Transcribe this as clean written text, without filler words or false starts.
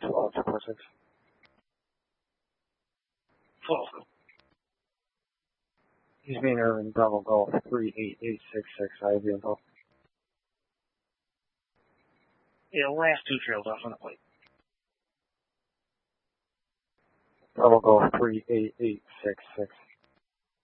246. 12. He's being Irving, Bravo Golf 38866. I have your info. Yeah, last two trails off on the plate. Bravo Golf 38866.